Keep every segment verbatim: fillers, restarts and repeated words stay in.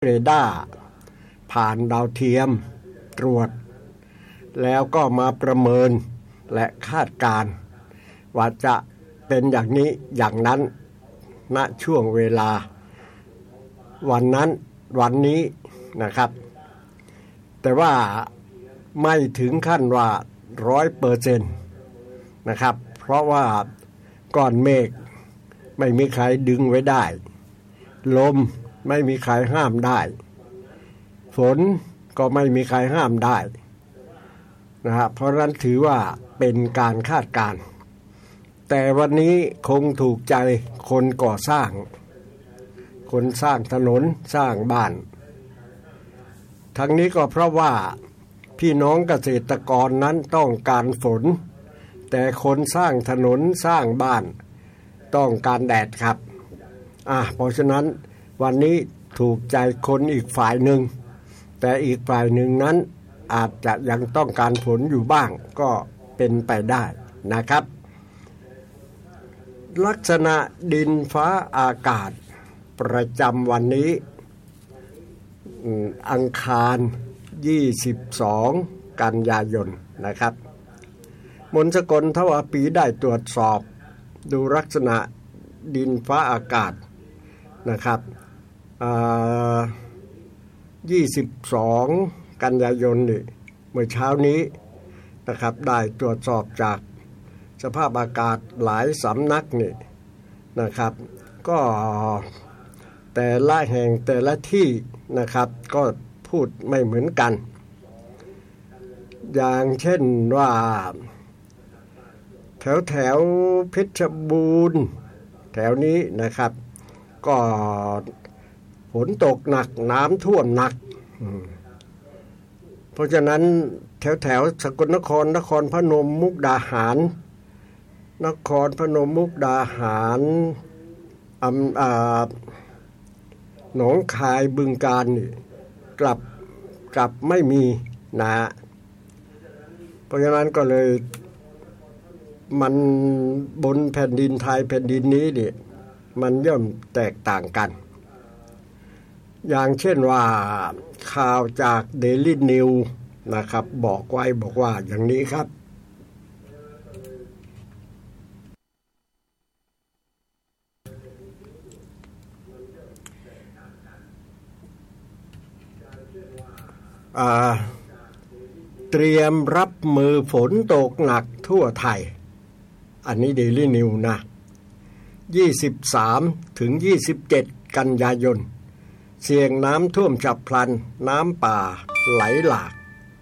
เรดาร์ผ่านดาวเทียมตรวจแล้วก็มาประเมินและคาดการณ์ว่าจะเป็นอย่างนี้อย่างนั้นณช่วงเวลาวันนั้นวันนี้นะครับแต่ว่าไม่ถึงขั้นว่า ร้อยเปอร์เซ็นต์ นะครับเพราะว่าก้อนเมฆไม่มีใครดึงไว้ได้ลมไม่มีใครห้ามได้ฝนก็ไม่มีใครห้ามได้นะครับเพราะฉะนั้นถือว่าเป็นการคาดการณ์แต่วันนี้คงถูกใจคนก่อสร้างคนสร้างถนนสร้างบ้านทั้งนี้ก็เพราะว่าพี่น้องเกษตรกรนั้นต้องการฝนแต่คนสร้างถนนสร้างบ้านต้องการแดดครับอ่ะเพราะฉะนั้นวันนี้ถูกใจคนอีกฝ่ายหนึ่งแต่อีกฝ่ายหนึ่งนั้นอาจจะยังต้องการฝนอยู่บ้างก็เป็นไปได้นะครับลักษณะดินฟ้าอากาศประจำวันนี้อังคารยี่สิบสองกันยายนนะครับมนต์สกลทวาปีได้ตรวจสอบดูลักษณะดินฟ้าอากาศนะครับยี่สิบสองกันยายนนี่เมื่อเช้านี้นะครับได้ตรวจสอบจากสภาพอากาศหลายสำนักนี่นะครับก็แต่ละแห่งแต่ละที่นะครับก็พูดไม่เหมือนกันอย่างเช่นว่าแถวแถวเพชรบูรณ์แถวนี้นะครับก็ฝนตกหนักน้ำท่วมหนักเพราะฉะนั้นแถวแถวสกลนครนครพนมมุกดาหารนครพนมมุกดาหารอำอ่าหนองคายบึงกาฬนี่กลับกลับไม่มีนะเพราะฉะนั้นก็เลยมันบนแผ่นดินไทยแผ่นดินนี้เนี่ยมันย่อมแตกต่างกันอย่างเช่นว่าข่าวจาก Daily News นะครับบอกไว้บอกว่าอย่างนี้ครับเตรียมรับมือฝนตกหนักทั่วไทยอันนี้ Daily News นะยี่สิบสามถึงยี่สิบเจ็ดกันยายนเสี่ยงน้ำท่วมฉับพลันน้ำป่าไหลหลาก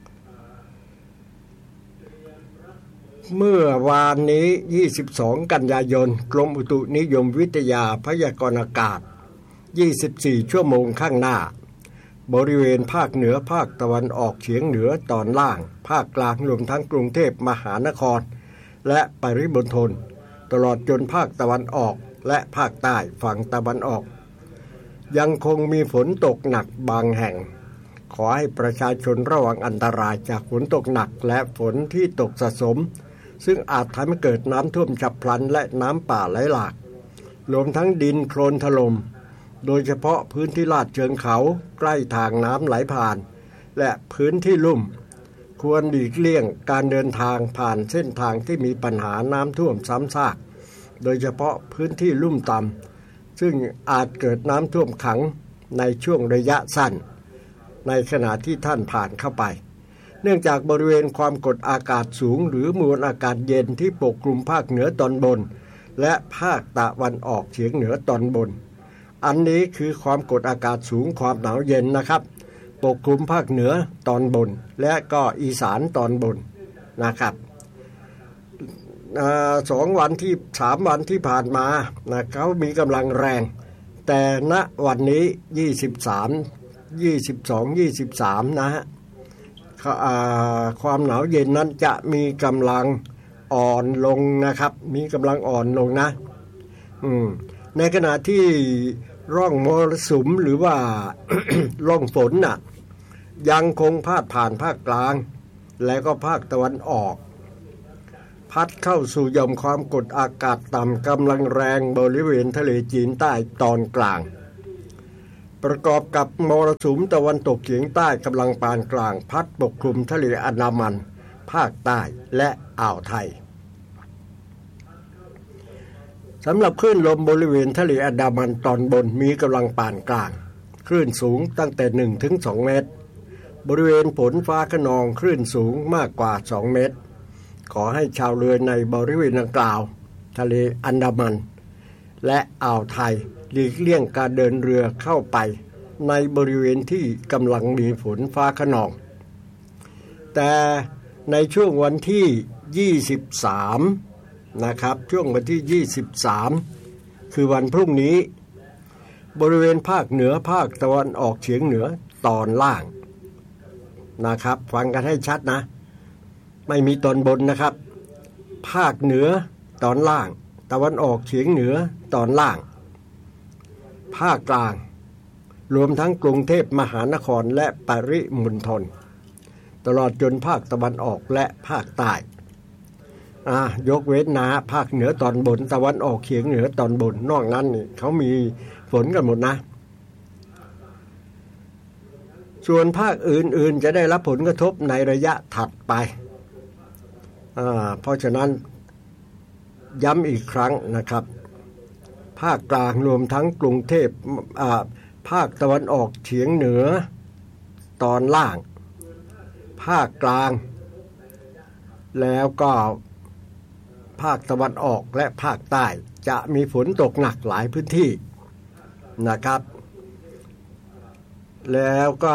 เมื่อวานนี้ยี่สิบสองกันยายนกรมอุตุนิยมวิทยาพยากรณ์อากาศยี่สิบสี่ชั่วโมงข้างหน้าบริเวณภาคเหนือภาคตะวันออกเฉียงเหนือตอนล่างภาคกลางรวมทั้งกรุงเทพมหานครและปริมณฑลตลอดจนภาคตะวันออกและภาคใต้ฝั่งตะวันออกยังคงมีฝนตกหนักบางแห่งขอให้ประชาชนระวังอันตรายจากฝนตกหนักและฝนที่ตกสะสมซึ่งอาจทำให้เกิดน้ำท่วมฉับพลันและน้ำป่าไหลหลากรวมทั้งดินโคลนถล่มโดยเฉพาะพื้นที่ลาดเชิงเขาใกล้ทางน้ำไหลผ่านและพื้นที่ลุ่มควรหลีกเลี่ยงการเดินทางผ่านเส้นทางที่มีปัญหาน้ำท่วมซ้ำซากโดยเฉพาะพื้นที่ลุ่มต่ำซึ่งอาจเกิดน้ำท่วมขังในช่วงระยะสั้นในขณะที่ท่านผ่านเข้าไปเนื่องจากบริเวณความกดอากาศสูงหรือมวลอากาศเย็นที่ปกคลุมภาคเหนือตอนบนและภาคตะวันออกเฉียงเหนือตอนบนอันนี้คือความกดอากาศสูงความหนาวเย็นนะครับปกคลุมภาคเหนือตอนบนและก็อีสานตอนบนนะครับสองวันที่สามวันที่ผ่านมานะเขามีกำลังแรงแต่ณวันนี้ยี่สิบสาม ยี่สิบสอง ยี่สิบสามนะฮะความหนาวเย็นนั้นจะมีกำลังอ่อนลงนะครับมีกำลังอ่อนลงนะอืมในขณะที่ร่องมรสุมหรือว่า ร่องฝนน่ะยังคงพาดผ่านภาคกลางและก็ภาคตะวันออกพัดเข้าสู่หย่อมความกดอากาศต่ำกำลังแรงบริเวณทะเลจีนใต้ตอนกลางประกอบกับมรสุมตะวันตกเฉียงใต้กำลังปานกลางพัดปกคลุมทะเลอันดามันภาคใต้และอ่าวไทยสำหรับคลื่นลมบริเวณทะเลอันดามันตอนบนมีกำลังปานกลางคลื่นสูงตั้งแต่ หนึ่งถึงสอง เมตรบริเวณฝนฟ้าคะนองคลื่นสูงมากกว่าสองเมตรขอให้ชาวเรือในบริเวณดังกล่าวทะเลอันดามันและอ่าวไทยหลีกเลี่ยงการเดินเรือเข้าไปในบริเวณที่กำลังมีฝนฟ้าคะนองแต่ในช่วงวันที่ยี่สิบสามนะครับช่วงวันที่ยี่สิบสามคือวันพรุ่งนี้บริเวณภาคเหนือภาคตะวันออกเฉียงเหนือตอนล่างนะครับฟังกันให้ชัดนะไม่มีตอนบนนะครับภาคเหนือตอนล่างตะวันออกเฉียงเหนือตอนล่างภาคกลางรวมทั้งกรุงเทพมหานครและปริมณฑลตลอดจนภาคตะวันออกและภาคใต้อ่ายกเว้นนะภาคเหนือตอนบนตะวันออกเฉียงเหนือตอนบนนอกนั้นนี่เขามีฝนกันหมดนะส่วนภาคอื่นๆจะได้รับผลกระทบในระยะถัดไปอ่าเพราะฉะนั้นย้ำอีกครั้งนะครับภาคกลางรวมทั้งกรุงเทพอ่าภาคตะวันออกเฉียงเหนือตอนล่างภาคกลางแล้วก็ภาคตะวันออกและภาคใต้จะมีฝนตกหนักหลายพื้นที่นะครับแล้วก็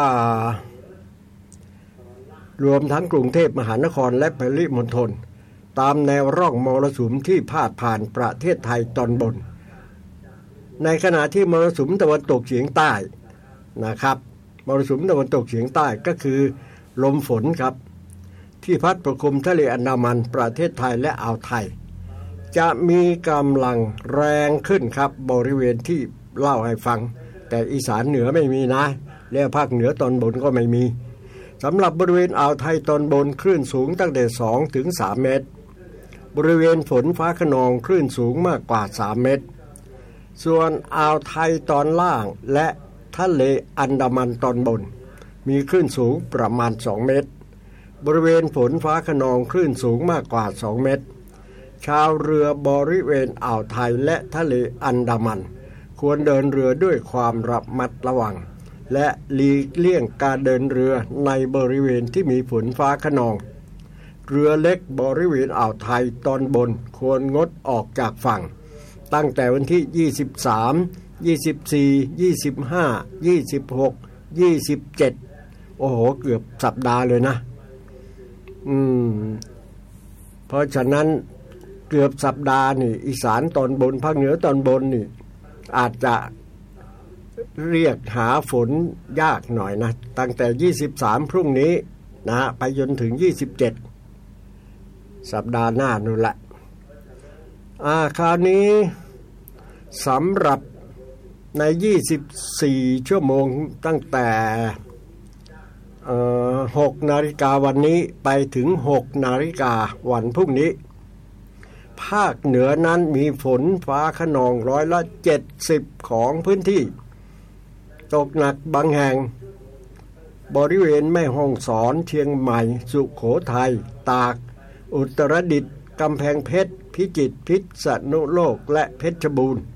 รวมทั้งกรุงเทพมหานครและปริมณฑลตามแนวร่องมรสุมที่พาดผ่านประเทศไทยตอนบนในขณะที่มรสุมตะวันตกเฉียงใต้นะครับมรสุมตะวันตกเฉียงใต้ก็คือลมฝนครับที่พัดปกคลุมทะเลอันดามันประเทศไทยและอ่าวไทยจะมีกำลังแรงขึ้นครับบริเวณที่เล่าให้ฟังแต่อีสานเหนือไม่มีนะและภาคเหนือตอนบนก็ไม่มีสำหรับบริเวณอ่าวไทยตอนบนคลื่นสูงตั้งแต่สองถึงสามเมตรบริเวณฝนฟ้าคะนองคลื่นสูงมากกว่าสามเมตรส่วนอ่าวไทยตอนล่างและทะเลอันดามันตอนบนมีคลื่นสูงประมาณสองเมตรบริเวณฝนฟ้าคะนองคลื่นสูงมากกว่าสองเมตรชาวเรือบริเวณอ่าวไทยและทะเลอันดามันควรเดินเรือด้วยความระมัดระวังและหลีกเลี่ยงการเดินเรือในบริเวณที่มีฝนฟ้าคะนองเรือเล็กบริเวณอ่าวไทยตอนบนควรงดออกจากฝั่งตั้งแต่วันที่ยี่สิบสาม ยี่สิบสี่ ยี่สิบห้า ยี่สิบหก ยี่สิบเจ็ดโอ้โหเกือบสัปดาห์เลยนะอืมเพราะฉะนั้นเกือบสัปดาห์นี่อีสานตอนบนภาคเหนือตอนบนนี่อาจจะเรียกหาฝนยากหน่อยนะตั้งแต่ยี่สิบสามพรุ่งนี้นะไปจนถึงยี่สิบเจ็ดสัปดาห์หน้านู่นแหละอ่าคราวนี้สำหรับในยี่สิบสี่ชั่วโมงตั้งแต่เอ่อหกนาฬิกาวันนี้ไปถึงหกนาฬิกาวันพรุ่งนี้ภาคเหนือนั้นมีฝนฟ้าคะนองร้อยละเจ็ดสิบของพื้นที่ตกหนักบางแห่งบริเวณแม่ฮ่องสอนเชียงใหม่สุโขทัยตากอุตรดิตถ์กำแพงเพชรพิจิตรพิษณุโลกและเพชรบูรณ์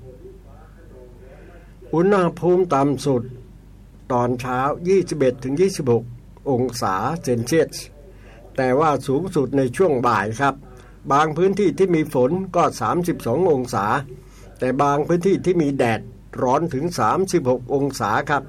อุณหภูมิต่ำสุดตอนเช้า ยี่สิบเอ็ดถึงยี่สิบหก องศาเซนเซียสแต่ว่าสูงสุดในช่วงบ่ายครับบางพื้นที่ที่มีฝนก็สามสิบสององศาแต่บางพื้นที่ที่มีแดดร้อนถึงสามสิบหกองศาครับ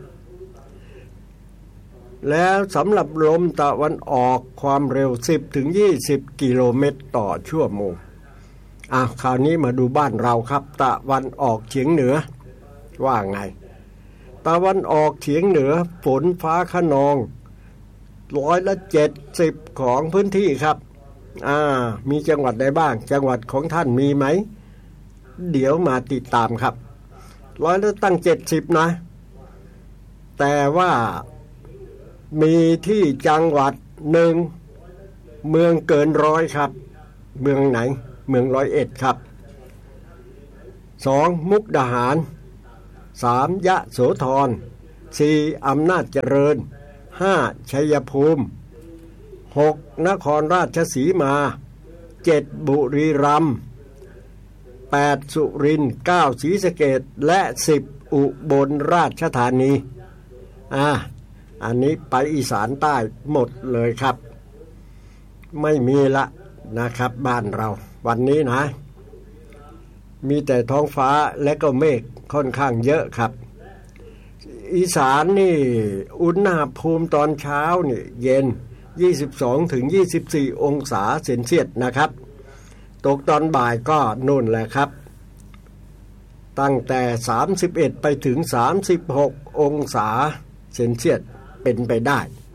แล้วสำหรับลมตะวันออกความเร็ว สิบถึงยี่สิบ กิโลเมตรต่อชั่วโมงอ่ะคราวนี้มาดูบ้านเราครับตะวันออกเฉียงเหนือว่าไงตะวันออกเฉียงเหนือฝนฟ้าคะนองร้อยละเจ็ดสิบของพื้นที่ครับอ่ามีจังหวัดใดบ้างจังหวัดของท่านมีไหมเดี๋ยวมาติดตามครับร้อยละตั้งเจ็ดสิบนะแต่ว่ามีที่จังหวัดหนึ่งเมืองเกินร้อยครับเมืองไหนเมืองร้อยเอ็ดครับสองมุกดาหารสามยะโสธรสี่อำนาจเจริญห้าชัยภูมิหกนครราชสีมาเจ็ดบุรีรัมย์แปดสุรินทร์เก้าศรีสะเกษและสิบอุบลราชธานีอ่าอันนี้ไปอีสานใต้หมดเลยครับไม่มีละนะครับบ้านเราวันนี้นะมีแต่ท้องฟ้าและก็เมฆค่อนข้างเยอะครับอีสานนี่อุณหภูมิตอนเช้านี่เย็นยี่สิบสองถึงยี่สิบสี่องศาเซนเซียสนะครับตกตอนบ่ายก็นู่นแหละครับตั้งแต่สามสิบเอ็ดไปถึงสามสิบหกองศาเซนเซียสเป็นไปได้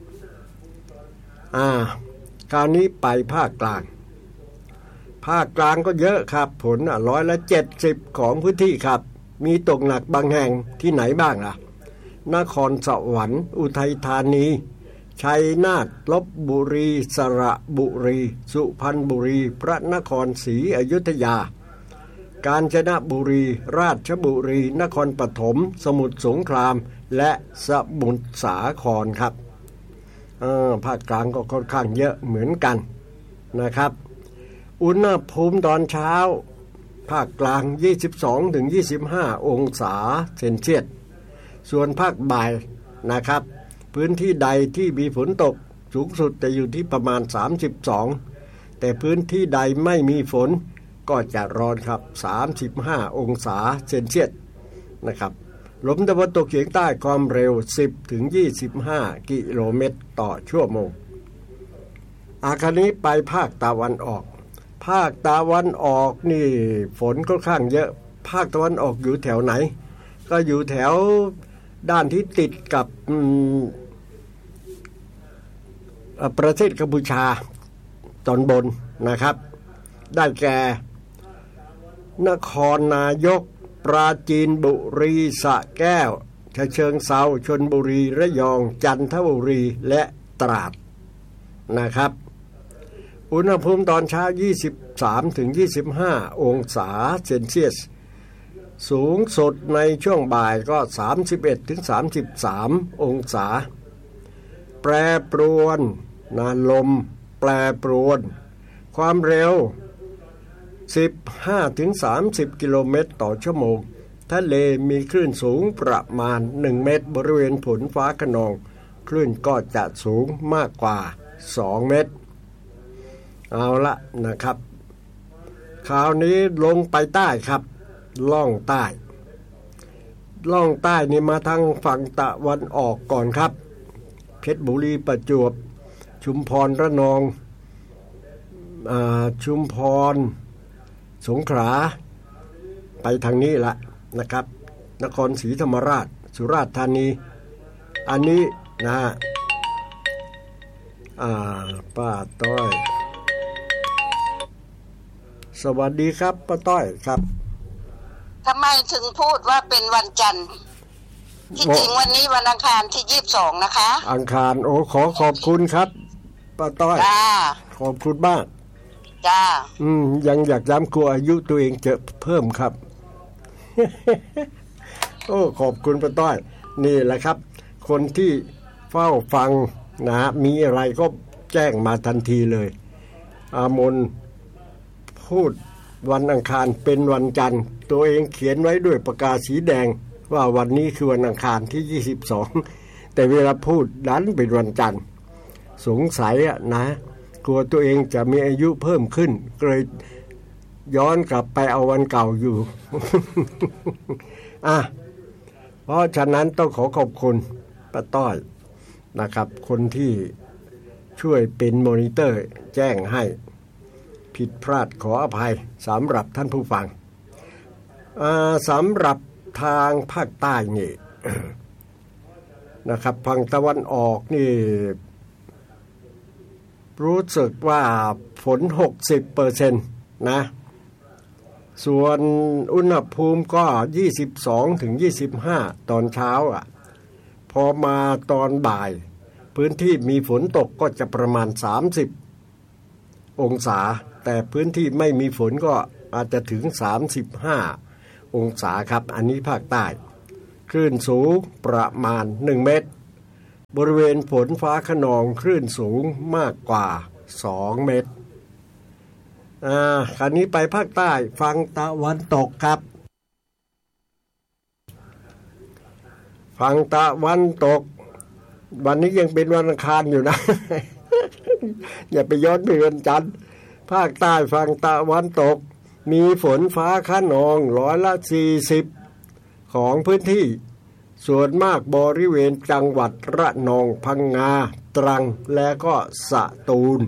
อ่าคราวนี้ไปภาคกลางภาคกลางก็เยอะครับฝนร้อยละเจ็ดสิบของพื้นที่ครับมีตกหนักบางแห่งที่ไหนบ้างล่ะนครสวรรค์อุทัยธานีชัยนาทลพบุรีสระบุรีสุพรรณบุรีพระนครศรีอยุธยากาญจนบุรีราชบุรีนครปฐมสมุทรสงครามและสมุทรสาครครับเออภาคกลางก็ค่อนข้างเยอะเหมือนกันนะครับอุณหภูมิตอนเช้าภาคกลาง ยี่สิบสองถึงยี่สิบห้า องศาเซนเซียสส่วนภาคบ่ายนะครับพื้นที่ใดที่มีฝนตกสูงสุดจะอยู่ที่ประมาณสามสิบสองแต่พื้นที่ใดไม่มีฝนก็จะร้อนครับสามสิบห้าองศาเซนเซียสนะครับลมตะวันตกเฉียงใต้ความเร็วสิบถึงยี่สิบห้ากิโลเมตรต่อชั่วโมงอาคราวนี้ไปภาคตะวันออกภาคตะวันออกนี่ฝนค่อนข้างเยอะภาคตะวันออกอยู่แถวไหนก็อยู่แถวด้านที่ติดกับประเทศกัมพูชาตอนบนนะครับได้แก่นครนายกปราจีนบุรีสระแก้วฉะเชิงเทราชลบุรีระยองจันทบุรีและตราดนะครับอุณหภูมิตอนเช้ายี่สิบสามถึงยี่สิบห้าองศาเซนเซียสสูงสุดในช่วงบ่ายก็สามสิบเอ็ดถึงสามสิบสามองศาแปรปรวนนะลมแปรปรวนความเร็วสิบห้าถึงสามสิบกิโลเมตรต่อชั่วโมงทะเลมีคลื่นสูงประมาณหนึ่งเมตรบริเวณฝนฟ้าคะนองคลื่นก็จะสูงมากกว่าสองเมตรเอาละนะครับคราวนี้ลงไปใต้ครับล่องใต้ล่องใต้นี่มาทางฝั่งตะวันออกก่อนครับเพชรบุรีประจวบชุมพรระนองอ่าชุมพรสงขลาไปทางนี้ละนะครับนครศรีธรรมราชสุราษฎร์ธานีอันนี้นะอ่าป้าต้อยสวัสดีครับป้าต้อยครับทำไมถึงพูดว่าเป็นวันจันทร์ที่จริงวันนี้วันอังคารที่ยี่สิบสองนะคะอังคารโอ้ขอขอบคุณครับป้าต้อยจ้าขอบคุณมากจ้าอืมยังอยากย้ำกลัวอายุตัวเองจะเพิ่มครับ โอ้ขอบคุณป้าต้อยนี่แหละครับคนที่เฝ้าฟังนะมีอะไรก็แจ้งมาทันทีเลยอามนพูดวันอังคารเป็นวันจันทร์ตัวเองเขียนไว้ด้วยปากกาสีแดงว่าวันนี้คือวันอังคารที่ยี่สิบสองแต่เวลาพูดดันเป็นวันจันทร์สงสัยอะนะกลัวตัวเองจะมีอายุเพิ่มขึ้นเลยย้อนกลับไปเอาวันเก่าอยู่ อ่ะเพราะฉะนั้นต้องขอขอบคุณป้าต้อยนะครับคนที่ช่วยเป็นมอนิเตอร์แจ้งให้ผิดพลาดขออภัยสำหรับท่านผู้ฟังสำหรับทางภาคใต้นี่ นะครับฝั่งตะวันออกนี่รู้สึกว่าฝน หกสิบเปอร์เซ็นต์ นะส่วนอุณหภูมิก็ยี่สิบสองถึงยี่สิบห้าตอนเช้าอ่ะพอมาตอนบ่ายพื้นที่มีฝนตกก็จะประมาณสามสิบองศาแต่พื้นที่ไม่มีฝนก็อาจจะถึงสามสิบห้าองศาครับอันนี้ภาคใต้คลื่นสูงประมาณหนึ่งเมตรบริเวณฝนฟ้าคะนองคลื่นสูงมากกว่าสองเมตรอ่าคราวนี้ไปภาคใต้ฝั่งตะวันตกครับฝั่งตะวันตกวันนี้ยังเป็นวันอังคารอยู่นะ อย่าไปย้อนไปวันจันทร์ภาคใต้ฝั่งตะวันตกมีฝนฟ้าคะนองร้อยละสี่สิบของพื้นที่ส่วนมากบริเวณจังหวัดระนองพังงาตรังและก็สตูล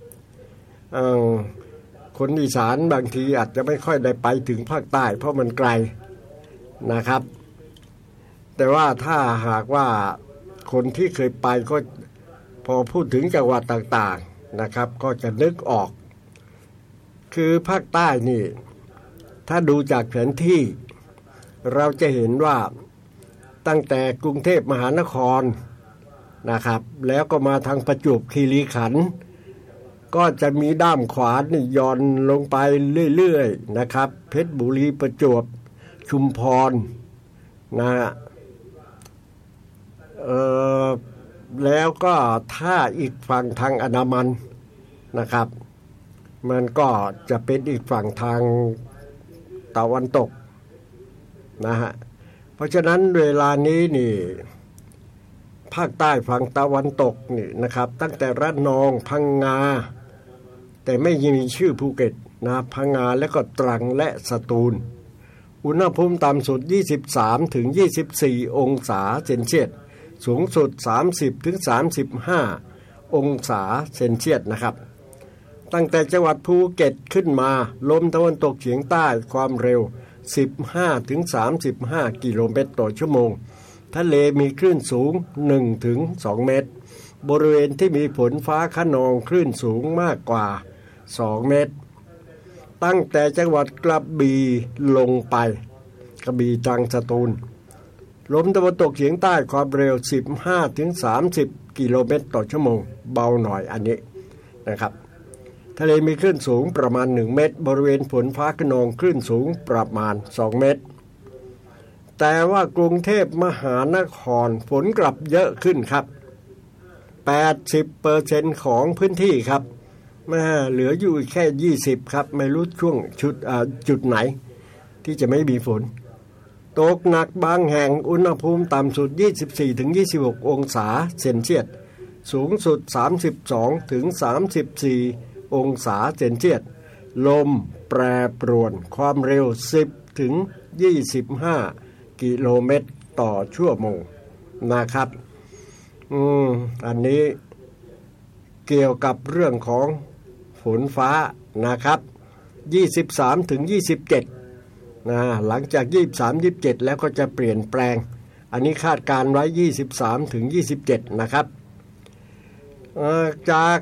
คนอีสานบางทีอาจจะไม่ค่อยได้ไปถึงภาคใต้เพราะมันไกลนะครับแต่ว่าถ้าหากว่าคนที่เคยไปก็พอพูดถึงจังหวัดต่างๆนะครับก็จะนึกออกคือภาคใต้นี่ถ้าดูจากแผนที่เราจะเห็นว่าตั้งแต่กรุงเทพมหานครนะครับแล้วก็มาทางประจวบคีรีขันธ์ก็จะมีด้ามขวานี่ย่อนลงไปเรื่อยๆนะครับเพชรบุรีประจวบชุมพรนะฮะเอ่อแล้วก็ถ้าอีกฝั่งทางอันดามันนะครับมันก็จะเป็นอีกฝั่งทางตะวันตกนะฮะเพราะฉะนั้นเวลานี้นี่ภาคใต้ฝั่งตะวันตกนี่นะครับตั้งแต่ระนองพังงาแต่ไม่มีชื่อภูเก็ตนะพังงาและก็ตรังและสตูลอุณหภูมิต่ำสุดยี่สิบสามถึงยี่สิบสี่องศาเซนเซียสสูงสุดสามสิบถึงสามสิบห้าองศาเซนเซียสนะครับตั้งแต่จังหวัดภูเก็ตขึ้นมาลมตะวันตกเฉียงใต้ความเร็วสิบห้าถึงสามสิบห้ากิโลเมตรต่อชั่วโมงทะเลมีคลื่นสูงหนึ่งถึงสองเมตรบริเวณที่มีฝนฟ้าคะนองคลื่นสูงมากกว่าสองเมตรตั้งแต่จังหวัดกระบี่ลงไปกระบี่ตรังสตูลลมตะวันตกเฉียงใต้ความเร็วสิบห้าถึงสามสิบกิโลเมตรต่อชั่วโมงเบาหน่อยอันนี้นะครับทะเลมีคลื่นสูงประมาณหนึ่งเมตรบริเวณฝนฟ้าคะนองคลื่นสูงประมาณสองเมตรแต่ว่ากรุงเทพมหานครฝนกลับเยอะขึ้นครับ แปดสิบเปอร์เซ็นต์ ของพื้นที่ครับมาเหลืออยู่แค่ยี่สิบครับไม่รู้ช่วงชุดจุดไหนที่จะไม่มีฝนตกหนักบางแห่งอุณหภูมิต่ำสุด ยี่สิบสี่ถึงยี่สิบหก องศาเซนเซียสสูงสุด สามสิบสองถึงสามสิบสี่ องศาเซนเซียสลมแปรปรวนความเร็วสิบถึงยี่สิบห้ากิโลเมตรต่อชั่วโมงนะครับอืมอันนี้เกี่ยวกับเรื่องของฝนฟ้านะครับยี่สิบสามถึงยี่สิบเจ็ดนะหลังจากยี่สิบสาม ยี่สิบเจ็ดแล้วก็จะเปลี่ยนแปลงอันนี้คาดการไว้ยี่สิบสามถึงยี่สิบเจ็ดนะครับเอ่อจาก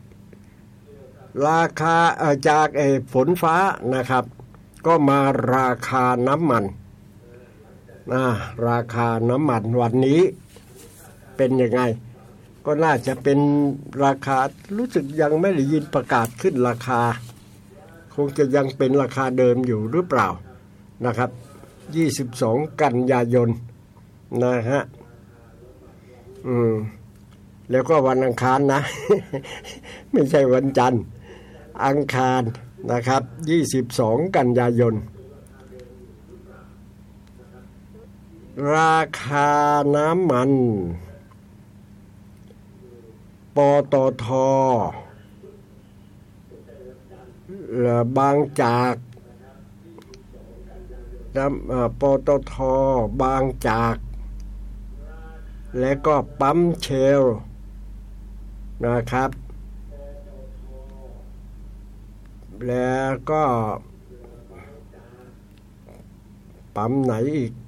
ราคาเอ่อจากไอ้ฝนฟ้านะครับก็มาราคาน้ำมันนะราคาน้ำมันวันนี้เป็นยังไงก็น่าจะเป็นราคารู้สึกยังไม่ได้ยินประกาศขึ้นราคาคงจะยังเป็นราคาเดิมอยู่หรือเปล่านะครับยี่สิบสองกันยายนนะฮะอืมแล้วก็วันอังคารนะ ไม่ใช่วันจันทร์อังคารนะครับยี่สิบสองกันยายนราคาน้ำมันปตท.บางจากน้ำปตท.บางจากและก็ปั๊มเชลนะครับแล้วก็ปั๊มไหนอีก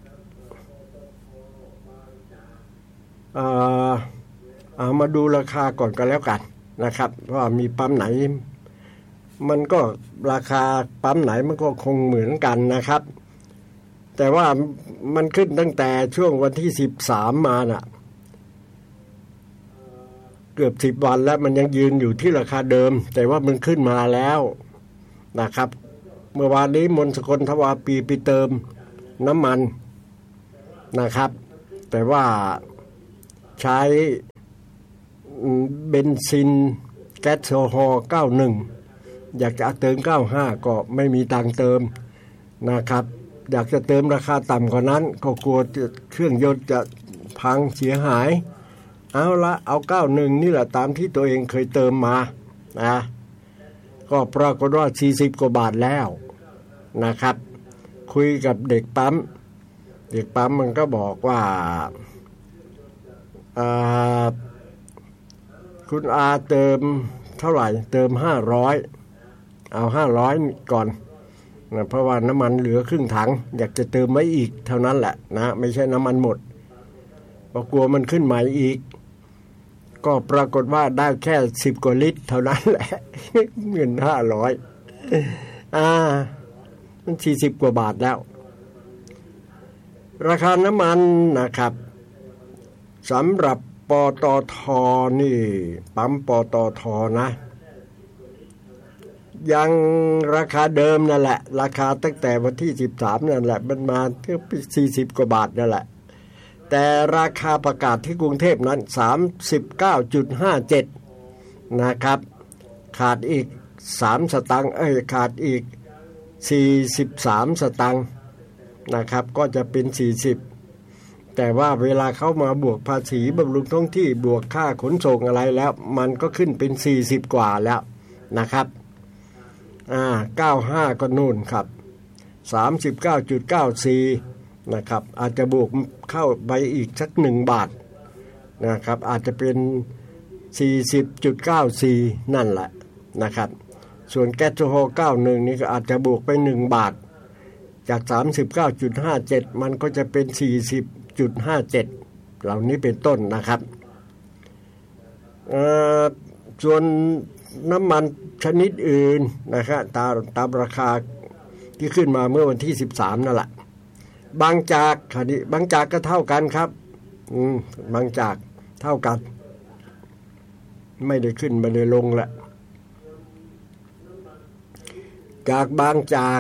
อ่าเอามาดูราคาก่อนก็แล้วกันนะครับว่ามีปั๊มไหนมันก็ราคาปั๊มไหนมันก็คงเหมือนกันนะครับแต่ว่ามันขึ้นตั้งแต่ช่วงวันที่สิบสามมาน่ะเกือบสิบวันแล้วมันยังยืนอยู่ที่ราคาเดิมแต่ว่ามันขึ้นมาแล้วนะครับเมื่อวานนี้มนต์สกลทวาปีไปเติมน้ำมันนะครับแต่ว่าใช้เบนซินแก๊สโซฮอล์เก้าสิบเอ็ดอยากจะเติมเก้าสิบห้าก็ไม่มีตังค์เติมนะครับอยากจะเติมราคาต่ำกว่านั้นก็กลัวเครื่องยนต์จะพังเสียหายเอาละเอาเก้าสิบเอ็ดนี่แหละตามที่ตัวเองเคยเติมมานะก็ปรากฏว่าสี่สิบกว่าบาทแล้วนะครับคุยกับเด็กปั๊มเด็กปั๊มมันก็บอกว่าคุณอาเติมเท่าไหร่เติมห้าร้อยเอาห้าร้อยก่อนนะเพราะว่าน้ำมันเหลือครึ่งถังอยากจะเติมไว้อีกเท่านั้นแหละนะไม่ใช่น้ำมันหมดเพราะกลัวมันขึ้นใหม่อีกก็ปรากฏว่าได้แค่สิบกว่าลิตรเท่านั้นแหละเงินห้าร้อยอ่ามันสี่สิบกว่าบาทแล้วราคาน้ำมันนะครับสำหรับปตท.นี่ปั๊มปตท.นะยังราคาเดิมนั่นแหละราคาตั้งแต่วันที่สิบสามนั่นแหละมันมาถึงสี่สิบกว่าบาทนั่นแหละแต่ราคาประกาศที่กรุงเทพนั้น สามสิบเก้าจุดห้าเจ็ด นะครับขาดอีกสามสตางค์เอ้ยขาดอีกสี่สิบสามสตางค์นะครับก็จะเป็นสี่สิบแต่ว่าเวลาเข้ามาบวกภาษีบำรุงท้องที่บวกค่าขนส่งอะไรแล้วมันก็ขึ้นเป็นสี่สิบกว่าแล้วนะครับอ่าเก้าสิบห้าก็นู่นครับ สามสิบเก้าจุดเก้าสี่ นะครับอาจจะบวกเข้าไปอีกสักหนึ่งบาทนะครับอาจจะเป็น สี่สิบจุดเก้าสี่ นั่นแหละนะครับส่วนแก๊สโซฮอล์เก้าสิบเอ็ดนี่ก็อาจจะบวกไปหนึ่งบาทจาก สามสิบเก้าจุดห้าเจ็ด มันก็จะเป็น สี่สิบจุดห้าเจ็ด เหล่านี้เป็นต้นนะครับเอ่อส่วนน้ำมันชนิดอื่นนะครับตามตามราคาที่ขึ้นมาเมื่อวันที่สิบสามนั่นแหละบางจากคดีบางจากก็เท่ากันครับอืมบางจากเท่ากันไม่ได้ขึ้นไม่ได้ลงละจากบางจาก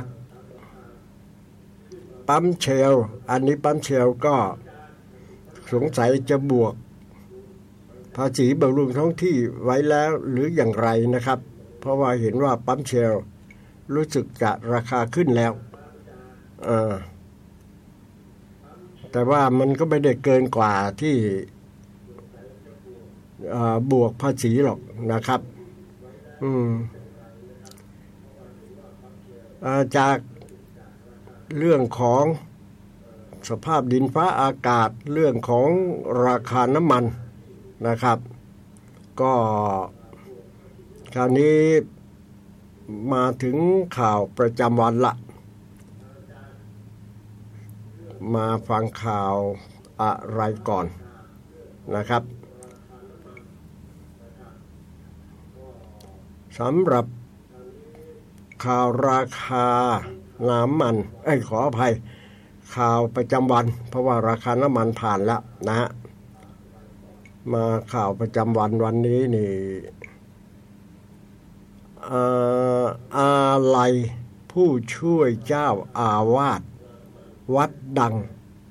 ปั๊มเชลอันนี้ปั๊มเชลก็สงสัยจะบวกภาษีบำรุงท้องที่ไว้แล้วหรืออย่างไรนะครับเพราะว่าเห็นว่าปั๊มเชลรู้สึกจะราคาขึ้นแล้วเออแต่ว่ามันก็ไม่ได้เกินกว่าที่บวกภาษีหรอกนะครับอืมจากเรื่องของสภาพดินฟ้าอากาศเรื่องของราคาน้ำมันนะครับก็คราวนี้มาถึงข่าวประจำวันละมาฟังข่าวอะไรก่อนนะครับสำหรับข่าวราคาน้ำมันเอ้ยขออภัยข่าวประจำวันเพราะว่าราคาน้ำมันผ่านแล้วนะฮะมาข่าวประจำวันวันนี้นี่อาลัยผู้ช่วยเจ้าอาวาสวัดดัง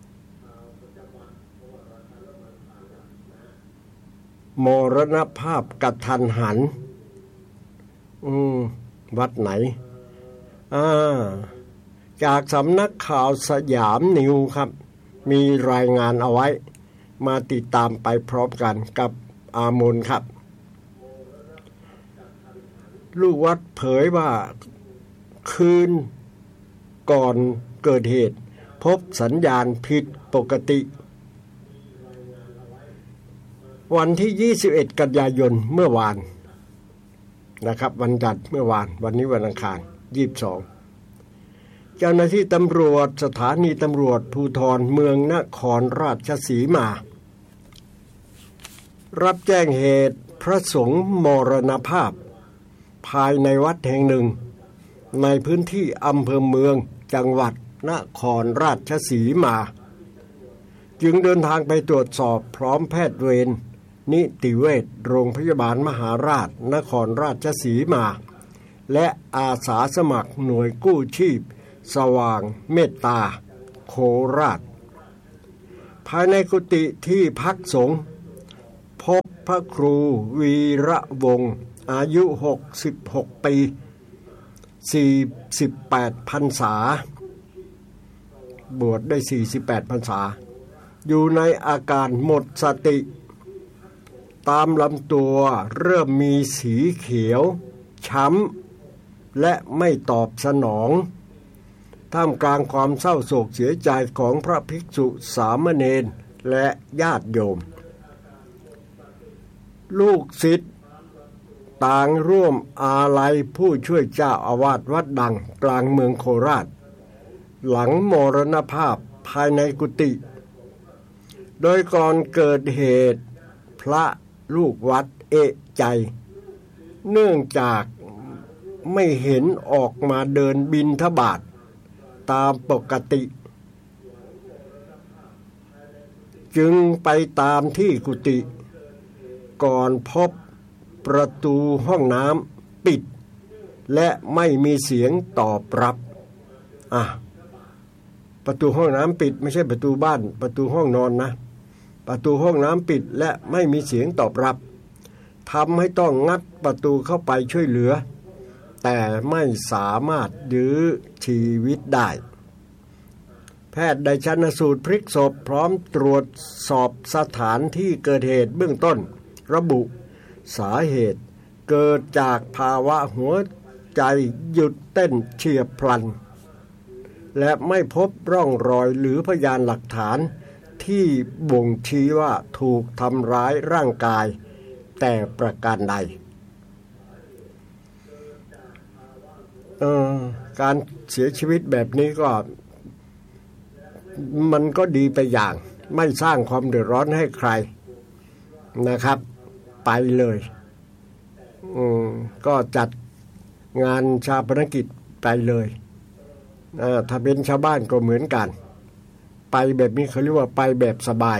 มรณภาพกทันหันอืมวัดไหนอ่าจากสำนักข่าวสยามนิวครับมีรายงานเอาไว้มาติดตามไปพร้อมกันกับอามนครับลูกวัดเผยว่าคืนก่อนเกิดเหตุพบสัญญาณผิดปกติวันที่ยี่สิบเอ็ดกันยายนเมื่อวานนะครับวันจันทร์เมื่อวานวันนี้วันอังคารยี่สิบสองเจ้าหน้าที่ตำรวจสถานีตำรวจภูธรเมืองนครราชสีมารับแจ้งเหตุพระสงฆ์มรณภาพภายในวัดแห่งหนึ่งในพื้นที่อำเภอเมืองจังหวัดนครราชสีมาจึงเดินทางไปตรวจสอบพร้อมแพทย์เวรนิติเวชโรงพยาบาลมหาราชนครราชสีมาและอาสาสมัครหน่วยกู้ชีพสว่างเมตตาโคราชภายในกุฏิที่พักสงฆ์พบพระครูวีระวงศ์อายุหกสิบหกปีสี่สิบแปดพรรษาบวชได้สี่สิบแปดพรรษาอยู่ในอาการหมดสติตามลำตัวเริ่มมีสีเขียวช้ำและไม่ตอบสนองท่ามกลางความเศร้าโศกเสียใจของพระภิกษุสามเณรและญาติโยมลูกศิษย์ต่างร่วมอาลัยผู้ช่วยเจ้าอาวาสวัดดังกลางเมืองโคราชหลังมรณภาพภายในกุฏิโดยก่อนเกิดเหตุพระลูกวัดเอะใจเนื่องจากไม่เห็นออกมาเดินบิณฑบาตตามปกติจึงไปตามที่กุฏิก่อนพบประตูห้องน้ำปิดและไม่มีเสียงตอบรับอ่ะประตูห้องน้ำปิดไม่ใช่ประตูบ้านประตูห้องนอนนะประตูห้องน้ำปิดและไม่มีเสียงตอบรับทำให้ต้องงัดประตูเข้าไปช่วยเหลือแต่ไม่สามารถยื้อชีวิตได้แพทย์ได้ชันสูตรพลิกศพพร้อมตรวจสอบสถานที่เกิดเหตุเบื้องต้นระบุสาเหตุเกิดจากภาวะหัวใจหยุดเต้นเฉียบพลันและไม่พบร่องรอยหรือพยานหลักฐานที่บ่งชี้ว่าถูกทำร้ายร่างกายแต่ประการใดเอ่อการเสียชีวิตแบบนี้ก็มันก็ดีไปอย่างไม่สร้างความเดือดร้อนให้ใครนะครับไปเลยอืมก็จัดงานชาปนกิจไปเลยเอ่อถ้าเป็นชาวบ้านก็เหมือนกันไปแบบนี้เขาเรียกว่าไปแบบสบาย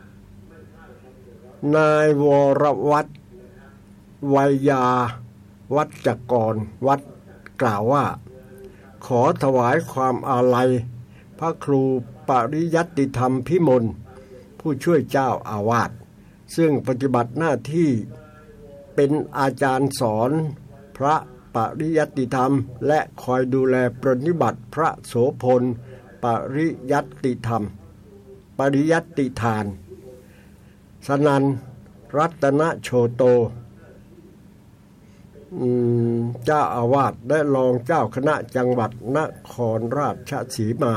นายวรวัฒน์วัยยาวัจกรวัดกล่าวว่าขอถวายความอาลัยพระครูปริยัติธรรมพิมลผู้ช่วยเจ้าอาวาสซึ่งปฏิบัติหน้าที่เป็นอาจารย์สอนพระปริยัติธรรมและคอยดูแลปฏิบัติพระโสพลปริยัติธรรมปริยัติทานสนันรัตนโชโตเจ้าอาวาสและรองเจ้าคณะจังหวัดนครราชสีมา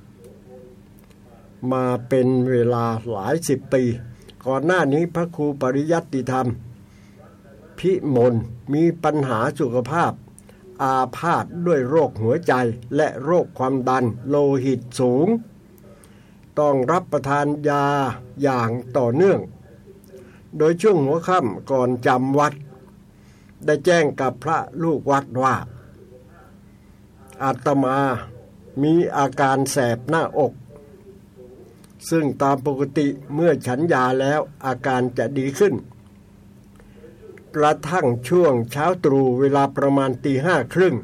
มาเป็นเวลาหลายสิบปีก่อนหน้านี้พระครูปริยัติธรรมพิมลมีปัญหาสุขภาพอาพาธด้วยโรคหัวใจและโรคความดันโลหิตสูงต้องรับประทานยาอย่างต่อเนื่องโดยช่วงหัวค่ำก่อนจำวัดได้แจ้งกับพระลูกวัดว่าอาตมามีอาการแสบหน้าอกซึ่งตามปกติเมื่อฉันยาแล้วอาการจะดีขึ้นกระทั่งช่วงเช้าตรู่เวลาประมาณตีห้าครึ่ง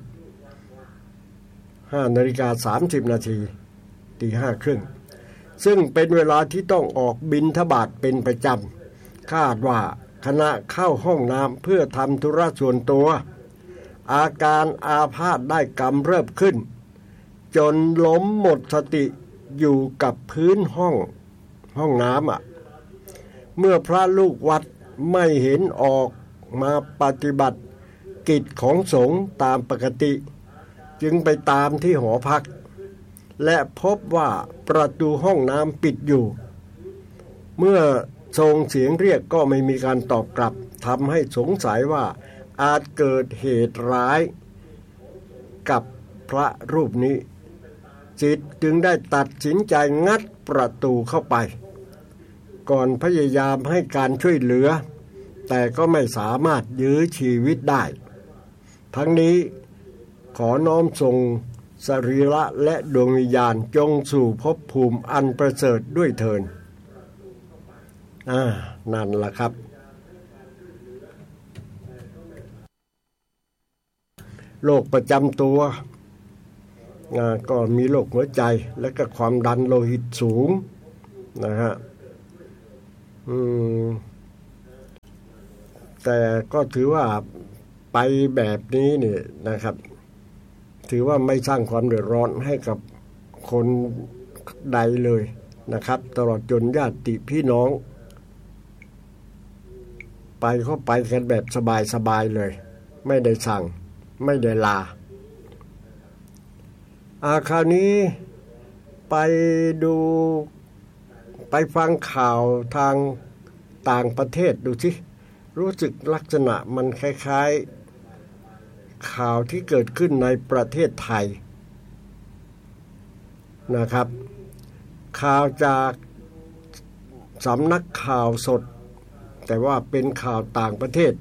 ห้านาฬิกาสามสิบนาทีตีห้าครึ่งซึ่งเป็นเวลาที่ต้องออกบิณฑบาตเป็นประจำคาดว่าขณะเข้าห้องน้ำเพื่อทำธุระส่วนตัวอาการอาพาธได้กำเริบขึ้นจนล้มหมดสติอยู่กับพื้นห้องห้องน้ำอ่ะเมื่อพระลูกวัดไม่เห็นออกมาปฏิบัติกิจของสงฆ์ตามปกติจึงไปตามที่หอพักและพบว่าประตูห้องน้ำปิดอยู่เมื่อส่งเสียงเรียกก็ไม่มีการตอบกลับทำให้สงสัยว่าอาจเกิดเหตุร้ายกับพระรูปนี้จิตจึงได้ตัดสินใจงัดประตูเข้าไปก่อนพยายามให้การช่วยเหลือแต่ก็ไม่สามารถยื้อชีวิตได้ทั้งนี้ขอน้อมส่งสรีระและดวงวิญญาณจงสู่ภพภูมิอันประเสริฐด้วยเถิดอ่านั่นล่ะครับโรคประจำตัวก็มีโรคหัวใจและก็ความดันโลหิตสูงนะฮะอืมแต่ก็ถือว่าไปแบบนี้เนี่ยนะครับถือว่าไม่สร้างความเดือดร้อนให้กับคนใดเลยนะครับตลอดจนญาติพี่น้องไปเข้าไปกันแบบสบายๆเลยไม่ได้สั่งไม่ได้ลาอาคราวนี้ไปดูไปฟังข่าวทางต่างประเทศดูสิรู้สึกลักษณะมันคล้ายๆข่าวที่เกิดขึ้นในประเทศไทยนะครับข่าวจากสำนักข่าวสดแต่ว่าเป็นข่าวต่างประเทศ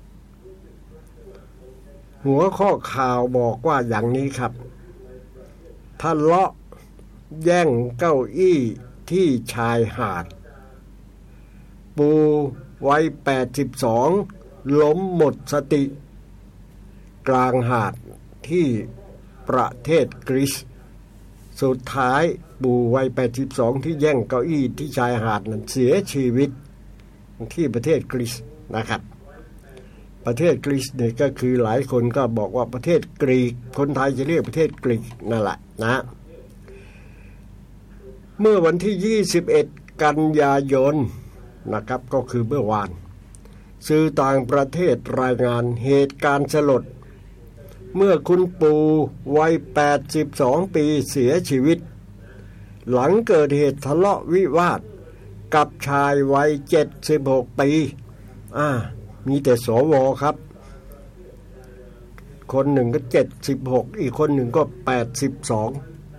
หัวข้อข่าวบอกว่าอย่างนี้ครับทะเลาะแย่งเก้าอี้ที่ชายหาดปูวัยแปดสิบสองล้มหมดสติกลางหาดที่ประเทศกรีซสุดท้ายปู่วัยแปดสิบสองที่แย่งเก้าอี้ที่ชายหาดนั้นเสียชีวิตที่ประเทศกรีซนะครับประเทศกรีซเนี่ยก็คือหลายคนก็บอกว่าประเทศกรีกคนไทยจะเรียกประเทศกรีกนั่นแหละนะเมื่อวันที่ยี่สิบเอ็ดกันยายนนะครับก็คือเมื่อวานสื่อต่างประเทศรายงานเหตุการณ์สลดเมื่อคุณปู่วัยแปดสิบสองปีเสียชีวิตหลังเกิดเหตุทะเลาะวิวาทกับชายวัยเจ็ดสิบหกปีอ่ามีแต่สวครับคนหนึ่งก็เจ็ดสิบหกอีกคนหนึ่งก็แปดสิบสอง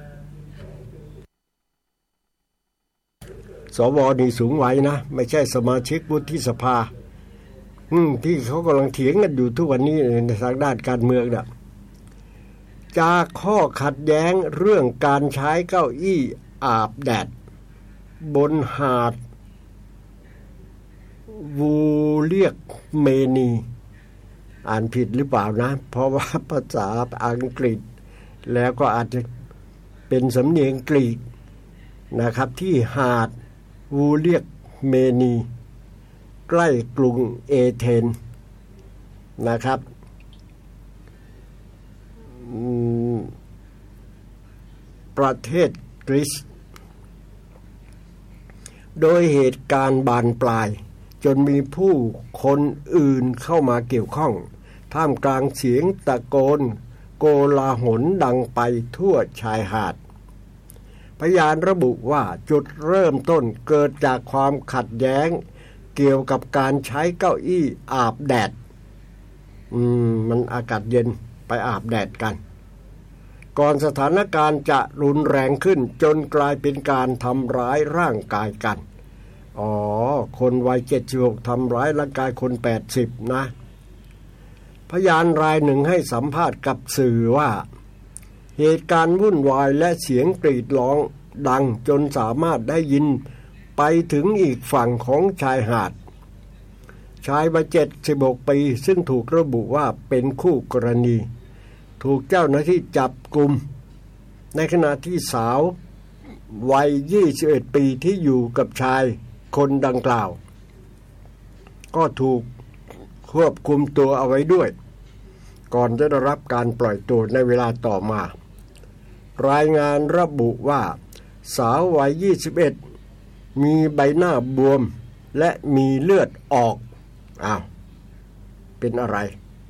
สวนี่สูงวัยนะไม่ใช่สมาชิกวุฒิสภาอืมที่เขากำลังเถียงกันอยู่ทุกวันนี้ในทางด้านการเมืองน่ะจากข้อขัดแย้งเรื่องการใช้เก้าอี้อาบแดดบนหาดวูเลียกเมนีอ่านผิดหรือเปล่านะเพราะว่าภาษาอังกฤษแล้วก็อาจจะเป็นสำเนียงกรีกนะครับที่หาดวูเลียกเมนีใกล้กรุงเอเธนนะครับประเทศกรีซโดยเหตุการณ์บานปลายจนมีผู้คนอื่นเข้ามาเกี่ยวข้องท่ามกลางเสียงตะโกนโกลาหลดังไปทั่วชายหาดพยานระบุว่าจุดเริ่มต้นเกิดจากความขัดแย้งเกี่ยวกับการใช้เก้าอี้อาบแดดอืมมันอากาศเย็นไปอาบแดดกันก่อนสถานการณ์จะรุนแรงขึ้นจนกลายเป็นการทำร้ายร่างกายกันอ๋อคนวัยเจ็ดสิบหกทำร้ายร่างกายคนแปดสิบนะพยานรายหนึ่งให้สัมภาษณ์กับสื่อว่าเหตุการณ์วุ่นวายและเสียงกรีดร้องดังจนสามารถได้ยินไปถึงอีกฝั่งของชายหาดชายวัยเจ็ดสิบหกปีซึ่งถูกระบุว่าเป็นคู่กรณีถูกเจ้าหน้าที่จับกุมในขณะที่สาววัยยี่สิบเอ็ดปีที่อยู่กับชายคนดังกล่าวก็ถูกควบคุมตัวเอาไว้ด้วยก่อนจะได้รับการปล่อยตัวในเวลาต่อมารายงานระบุว่าสาววัยยี่สิบเอ็ดมีใบหน้าบวมและมีเลือดออกอ้าวเป็นอะไร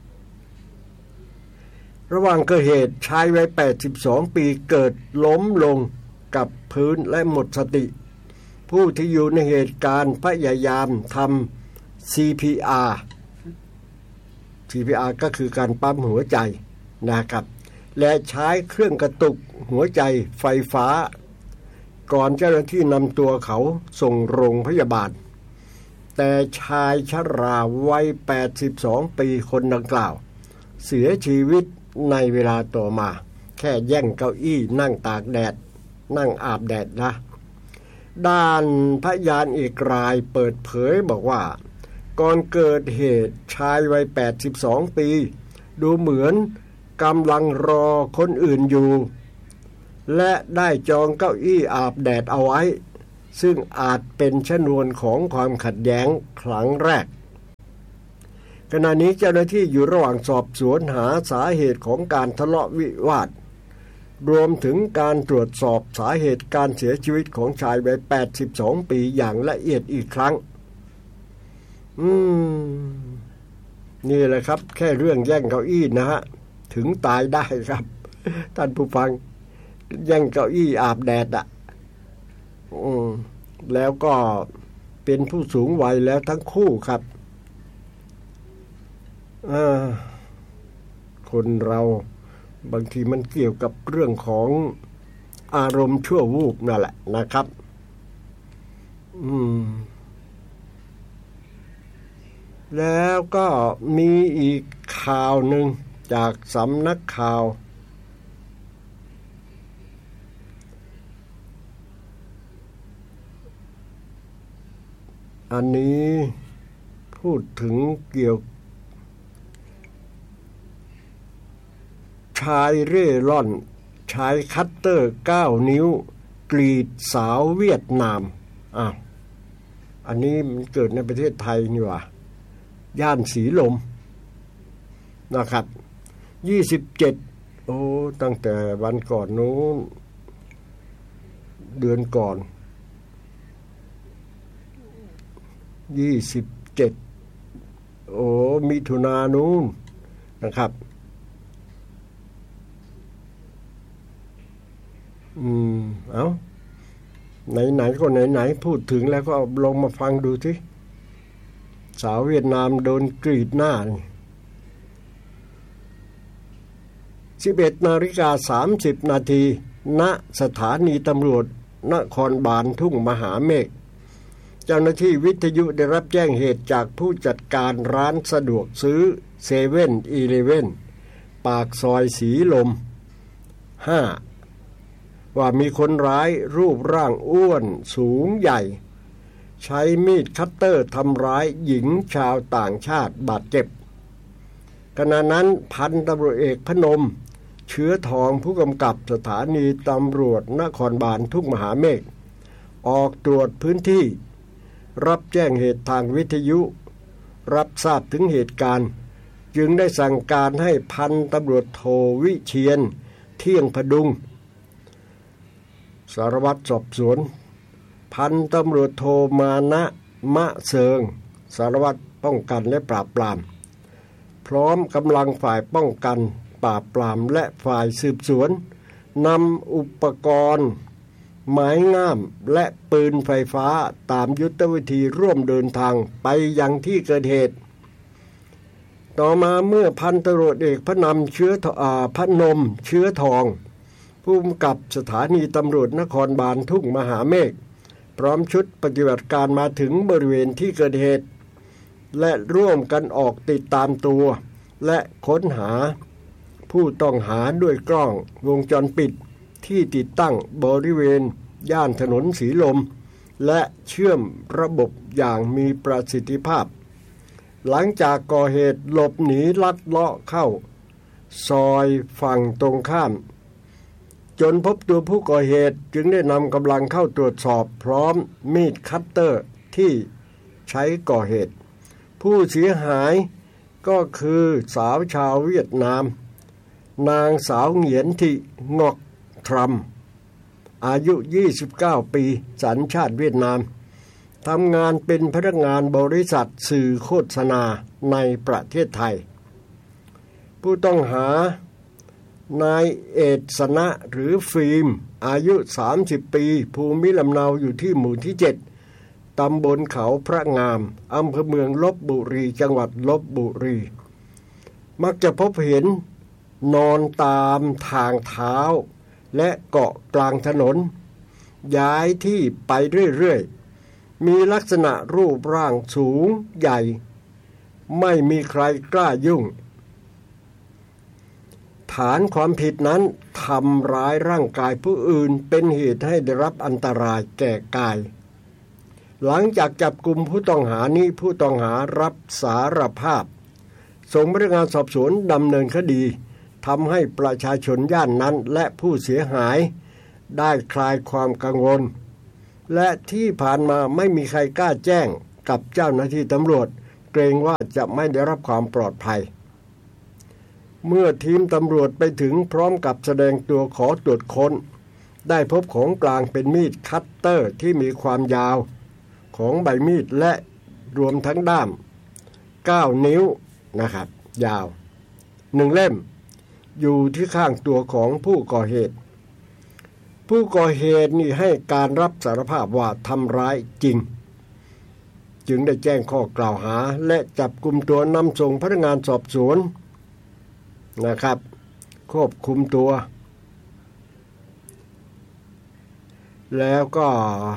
ระหว่างเกิดเหตุชายวัยแปดสิบสองปีเกิดล้มลงกับพื้นและหมดสติผู้ที่อยู่ในเหตุการณ์พยายามทำ ซี พี อาร์ ซี พี อาร์ ก็คือการปั๊มหัวใจนะครับและใช้เครื่องกระตุกหัวใจไฟฟ้าก่อนเจ้าหน้าที่นำตัวเขาส่งโรงพยาบาลแต่ชายชราวัยแปดสิบสองปีคนดังกล่าวเสียชีวิตในเวลาต่อมาแค่แย่งเก้าอี้นั่งตากแดดนั่งอาบแดดนะด้านพยานอีกรายเปิดเผยบอกว่าก่อนเกิดเหตุชายวัยแปดสิบสองปีดูเหมือนกำลังรอคนอื่นอยู่และได้จองเก้าอี้อาบแดดเอาไว้ซึ่งอาจเป็นชนวนของความขัดแย้งครั้งแรกขณะนี้เจ้าหน้าที่อยู่ระหว่างสอบสวนหาสาเหตุของการทะเลาะวิวาทรวมถึงการตรวจสอบสาเหตุการเสียชีวิตของชายวัยแปดสิบสองปีอย่างละเอียดอีกครั้งอืมนี่แหละครับแค่เรื่องแย่งเก้าอี้นะฮะถึงตายได้ครับท่านผู้ฟังแย่งเก้าอี้อาบแดดอ่ะอืมแล้วก็เป็นผู้สูงวัยแล้วทั้งคู่ครับอ่าคนเราบางทีมันเกี่ยวกับเรื่องของอารมณ์ชั่ววูบนั่นแหละนะครับอืมแล้วก็มีอีกข่าวหนึ่งจากสำนักข่าวอันนี้พูดถึงเกี่ยวชายเร่ร่อนใช้คัตเตอร์เก้านิ้วกรีดสาวเวียดนามอ้าวอันนี้มันเกิดในประเทศไทยนี่หว่าย่านสีลมนะครับยี่สิบเจ็ดโอ้ตั้งแต่วันก่อนนู้นเดือนก่อนยี่สิบเจ็ดโอ้มิถุนายนนู้นนะครับอืมเอาไหนๆก็ไหนๆพูดถึงแล้วก็ลองมาฟังดูสิสาวเวียดนามโดนกรีดหน้านี่สิบเอ็ดนาฬิกาสามสิบนาทีณสถานีตำรวจนครบาลทุ่งมหาเมฆเจ้าหน้าที่วิทยุได้รับแจ้งเหตุจากผู้จัดการร้านสะดวกซื้อเซเว่นอีเลฟเว่นปากซอยสีลมห้าว่ามีคนร้ายรูปร่างอ้วนสูงใหญ่ใช้มีดคัตเตอร์ทำร้ายหญิงชาวต่างชาติบาดเจ็บขณะนั้นพันตำรวจเอกพนมเชื้อทองผู้กำกับสถานีตำรวจนครบาลทุ่งมหาเมฆออกตรวจพื้นที่รับแจ้งเหตุทางวิทยุรับทราบถึงเหตุการณ์จึงได้สั่งการให้พันตำรวจโทวิเชียรเที่ยงพดุงสารวัตรสอบสวนพันตำรวจโทมานะมะเซิงสารวัตรป้องกันและปราบปรามพร้อมกำลังฝ่ายป้องกันปราบปรามและฝ่ายสืบสวนนำอุปกรณ์ไม้งามและปืนไฟฟ้าตามยุทธวิธีร่วมเดินทางไปยังที่เกิดเหตุต่อมาเมื่อพันตำรวจเอกพนมเชื้ออ่าพนมเชื้อทองผู้กำกับสถานีตำรวจนครบาลทุ่งมหาเมฆพร้อมชุดปฏิบัติการมาถึงบริเวณที่เกิดเหตุและร่วมกันออกติดตามตัวและค้นหาผู้ต้องหาด้วยกล้องวงจรปิดที่ติดตั้งบริเวณย่านถนนสีลมและเชื่อมระบบอย่างมีประสิทธิภาพหลังจากก่อเหตุหลบหนีลัดเลาะเข้าซอยฝั่งตรงข้ามจนพบตัวผู้ก่อเหตุจึงได้นำกำลังเข้าตรวจสอบพร้อมมีดคัตเตอร์ที่ใช้ก่อเหตุผู้เสียหายก็คือสาวชาวเวียดนามนางสาวเหงียนทิงอกทรัมอายุยี่สิบเก้าปีสัญชาติเวียดนามทำงานเป็นพนักงานบริษัทสื่อโฆษณาในประเทศไทยผู้ต้องหานายเอศนะหรือฟิล์มอายุสามสิบปีภูมิลำเนาอยู่ที่หมู่ที่เจ็ดตำบลเขาพระงามอำเภอเมืองลพบุรีจังหวัดลพบุรีมักจะพบเห็นนอนตามทางเท้าและเกาะกลางถนนย้ายที่ไปเรื่อยๆมีลักษณะรูปร่างสูงใหญ่ไม่มีใครกล้ายุ่งฐานความผิดนั้นทำร้ายร่างกายผู้อื่นเป็นเหตุให้ได้รับอันตรายแก่กายหลังจากจับกุมผู้ต้องหานี้ผู้ต้องหารับสารภาพส่งพนักงานสอบสวนดำเนินคดีทำให้ประชาชนย่านนั้นและผู้เสียหายได้คลายความกังวลและที่ผ่านมาไม่มีใครกล้าแจ้งกับเจ้าหน้าที่ตำรวจเกรงว่าจะไม่ได้รับความปลอดภัยเมื่อทีมตำรวจไปถึงพร้อมกับแสดงตัวขอตรวจค้นได้พบของกลางเป็นมีดคัตเตอร์ที่มีความยาวของใบมีดและรวมทั้งด้ามเก้านิ้วนะครับยาวหนึ่งเล่มอยู่ที่ข้างตัวของผู้ก่อเหตุผู้ก่อเหตุนี่ให้การรับสารภาพว่าทำร้ายจริงจึงได้แจ้งข้อกล่าวหาและจับกุมตัวนำส่งพนักงานสอบสวนนะครับควบคุมตัวแล้วก็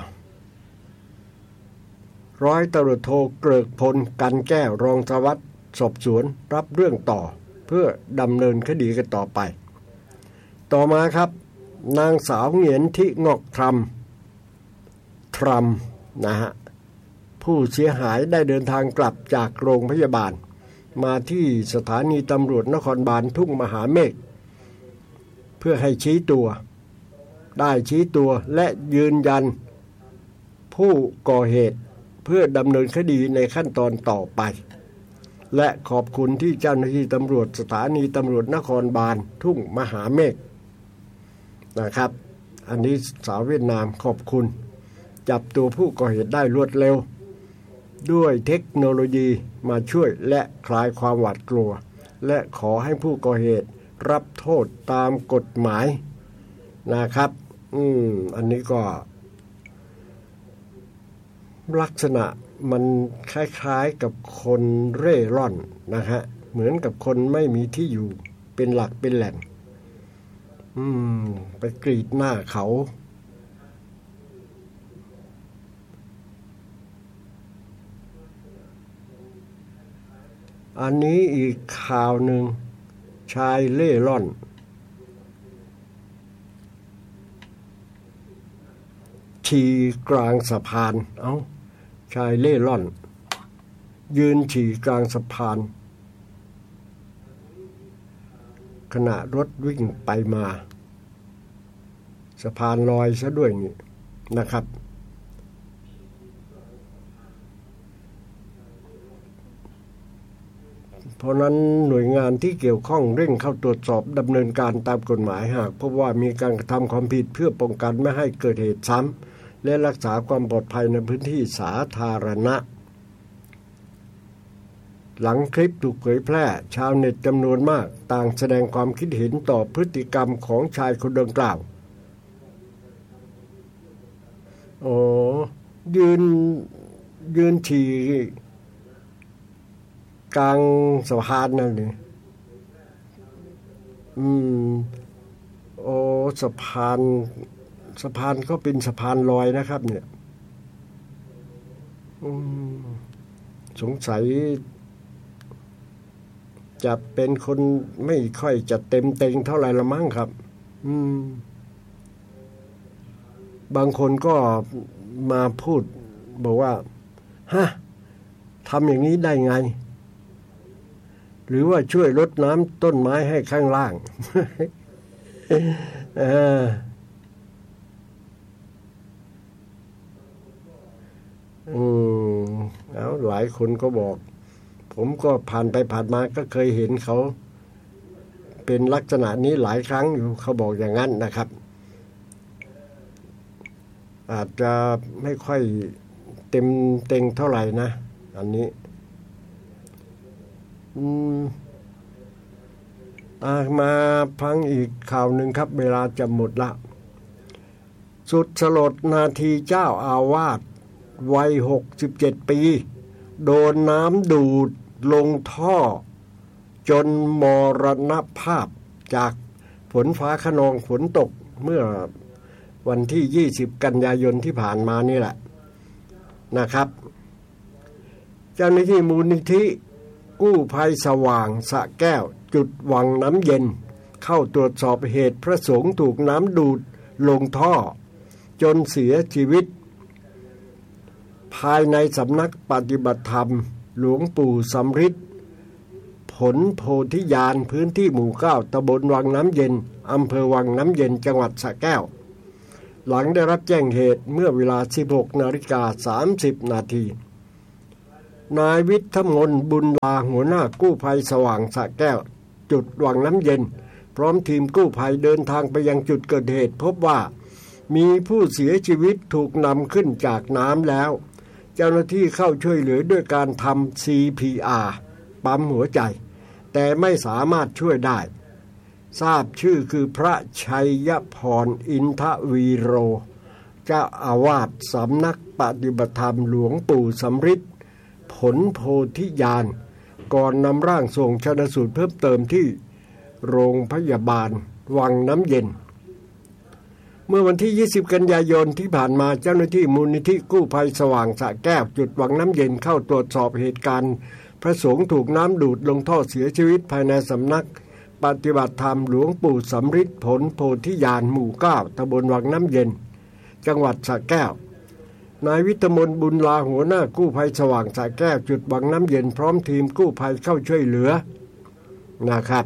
ร้อยตำรวจโทเกริกพลกันแก้วรองสารวัตรสอบสวนรับเรื่องต่อเพื่อดำเนินคดีกันต่อไปต่อมาครับนางสาวเหงียนทิงอกทรัมทรัมนะฮะผู้เสียหายได้เดินทางกลับจากโรงพยาบาลมาที่สถานีตำรวจนครบาลทุ่งมหาเมฆเพื่อให้ชี้ตัวได้ชี้ตัวและยืนยันผู้ก่อเหตุเพื่อดำเนินคดีในขั้นตอนต่อไปและขอบคุณที่เจ้าหน้าที่ตำรวจสถานีตำรวจนครบาลทุ่งมหาเมฆนะครับอันนี้สาวเวียดนามขอบคุณจับตัวผู้ก่อเหตุได้รวดเร็วด้วยเทคโนโลยีมาช่วยและคลายความหวาดกลัวและขอให้ผู้ก่อเหตุรับโทษตามกฎหมายนะครับอืมอันนี้ก็ลักษณะมันคล้ายๆกับคนเร่ร่อนนะฮะเหมือนกับคนไม่มีที่อยู่เป็นหลักเป็นแหล่งอืมไปกรีดหน้าเขาอันนี้อีกข่าวหนึ่งชายเล่ร่อนฉี่กลางสะพานเอ้าชายเล่ร่อนยืนฉี่กลางสะพานขณะรถวิ่งไปมาสะพานลอยซะด้วยนี่นะครับเพราะนั้นหน่วยงานที่เกี่ยวข้องเร่งเข้าตรวจสอบดำเนินการตามกฎหมายหากพบว่ามีการกระทำความผิดเพื่อป้องกันไม่ให้เกิดเหตุซ้ำและรักษาความปลอดภัยในพื้นที่สาธารณะหลังคลิปถูกเผยแพร่ชาวเน็ตจำนวนมากต่างแสดงความคิดเห็นต่อพฤติกรรมของชายคนดังกล่าวโอ้ยืนยืนฉี่กลางสะพานนั่นนี่อืมโอ้สะพานสะพานก็เป็นสะพานลอยนะครับเนี่ยอืมสงสัยจะเป็นคนไม่ค่อยจะเต็มเต็งเท่าไหร่ละมั้งครับอืมบางคนก็มาพูดบอกว่าฮะทำอย่างนี้ได้ไงหรือว่าช่วยรดน้ำต้นไม้ให้ข้างล่าง เอออืมเอาหลายคนก็บอกผมก็ผ่านไปผ่านมาก็เคยเห็นเขาเป็นลักษณะนี้หลายครั้งอยู่เขาบอกอย่างนั้นนะครับอาจจะไม่ค่อยเต็มเต็งเท่าไหร่นะอันนี้อืมอ่ามาฟังอีกข่าวหนึ่งครับเวลาจะหมดละสุดสลดนาทีเจ้าอาวาสวัยหกสิบเจ็ดปีโดนน้ำดูดลงท่อจนมรณภาพจากฝนฟ้าคะนองฝนตกเมื่อวันที่ยี่สิบกันยายนที่ผ่านมานี่แหละนะครับเจ้าหน้าที่มูลนิธิกู้ภัยสว่างสระแก้วจุดวังน้ำเย็นเข้าตรวจสอบเหตุพระสงฆ์ถูกน้ำดูดลงท่อจนเสียชีวิตภายในสำนักปฏิบัติธรรมหลวงปู่สำริดผลโพธิญาณพื้นที่หมู่เก้าตำบลวังน้ำเย็นอำเภอวังน้ำเย็นจังหวัดสระแก้วหลังได้รับแจ้งเหตุเมื่อเวลา สิบหกนาฬิกาสามสิบนาทีนายวิทย์มนบุญลาหัวหน้ากู้ภัยสว่างสระแก้วจุดวังน้ำเย็นพร้อมทีมกู้ภัยเดินทางไปยังจุดเกิดเหตุพบว่ามีผู้เสียชีวิตถูกนำขึ้นจากน้ำแล้วเจ้าหน้าที่เข้าช่วยเหลือด้วยการทำ ซี พี อาร์ ปั๊มหัวใจแต่ไม่สามารถช่วยได้ทราบชื่อคือพระชัยพรอินทวีโรเจ้าอาวาสสำนักปฏิบัติธรรมหลวงปู่สำริดผลโพธิญาณก่อนนำร่างส่งชันสูตรเพิ่มเติมที่โรงพยาบาลวังน้ำเย็นเมื่อวันที่ยี่สิบกันยายนที่ผ่านมาเจ้าหน้าที่มูลนิธิกู้ภัยสว่างสระแก้วจุดวังน้ำเย็นเข้าตรวจสอบเหตุการณ์พระสงฆ์ถูกน้ำดูดลงท่อเสียชีวิตภายในสำนักปฏิบัติธรรมหลวงปู่สำริดผลโพธิญาณหมู่เก้าตำบลวังน้ำเย็นจังหวัดสระแก้วนายวิทย์มนบุญลาหัวหน้ากู้ภัยสว่างสระแก้วจุดวังน้ำเย็นพร้อมทีมกู้ภัยเข้าช่วยเหลือนะครับ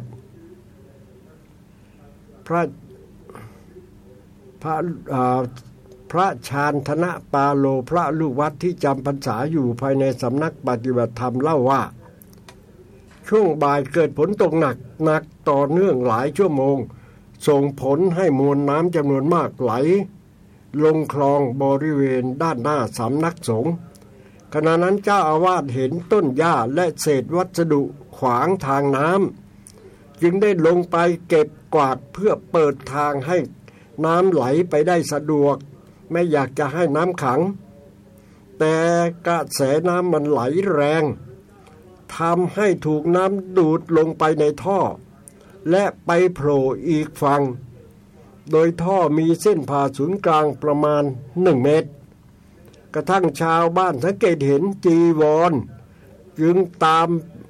พระพระพระชาญธนปาโลพระลูกวัดที่จำพรรษาอยู่ภายในสำนักปฏิบัติธรรมเล่าว่าช่วงบ่ายเกิดฝนตกหนักหนักต่อเนื่องหลายชั่วโมงส่งผลให้มวลน้ำจำนวนมากไหลลงคลองบริเวณด้านหน้าสำนักสงฆ์ขณะนั้นเจ้าอาวาสเห็นต้นหญ้าและเศษวัสดุขวางทางน้ำจึงได้ลงไปเก็บกวาดเพื่อเปิดทางให้น้ำไหลไปได้สะดวกไม่อยากจะให้น้ำขังแต่กระแสน้ำมันไหลแรงทำให้ถูกน้ำดูดลงไปในท่อและไปโผล่อีกฝั่งโดยท่อมีเส้นผ่าศูนย์กลางประมาณหนึ่งเมตรกระทั่งชาวบ้านสังเกตเห็นจีวรจึงตาม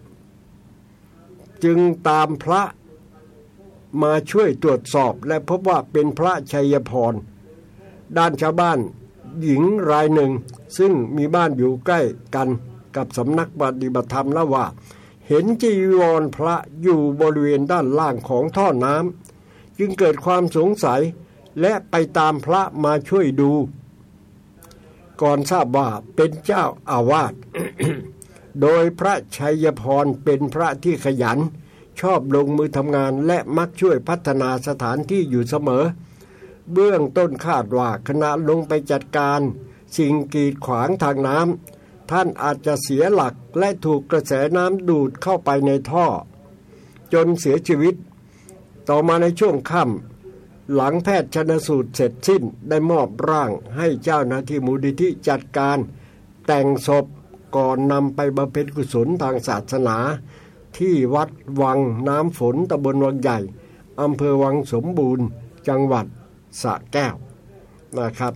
จึงตามพระมาช่วยตรวจสอบและพบว่าเป็นพระชัยพรด้านชาวบ้านหญิงรายหนึ่งซึ่งมีบ้านอยู่ใกล้กันกับสำนักปฏิบัติธรรมแล้วว่าเห็นจีวรพระอยู่บริเวณด้านล่างของท่อน้ำจึงเกิดความสงสัยและไปตามพระมาช่วยดูก่อนทราบว่าเป็นเจ้าอาวาส โดยพระชัยพรเป็นพระที่ขยันชอบลงมือทำงานและมักช่วยพัฒนาสถานที่อยู่เสมอเบื้องต้นคาดว่าขณะลงไปจัดการสิ่งกีดขวางทางน้ำท่านอาจจะเสียหลักและถูกกระแสน้ำดูดเข้าไปในท่อจนเสียชีวิตต่อมาในช่วงค่ำหลังแพทย์ชันสูตรเสร็จสิ้นได้มอบร่างให้เจ้าหน้าที่มูลนิธิจัดการแต่งศพก่อนนำไปบำเพ็ญกุศลทางศาสนาที่วัดวังน้ำฝนตำบลวังใหญ่อำเภอวังสมบูรณ์จังหวัดสระแก้วนะครับ